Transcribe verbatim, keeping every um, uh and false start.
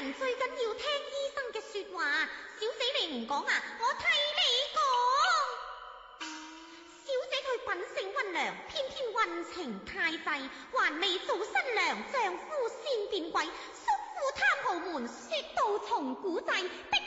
人最緊要聽醫生嘅說話，小姐你唔講啊，我替你講。小姐佢品性溫良，偏偏運程太滯，還未做新娘，丈夫先變鬼，叔父貪豪門，說到從古制，逼